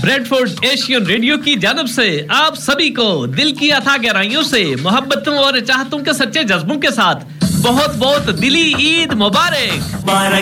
Red fort Asian radio की जानब से आप सभी को दिल की अथाह गहराइयों से मोहब्बतों और चाहतों के सच्चे जज्बों के साथ बहुत बहुत दिली ईद मुबारक।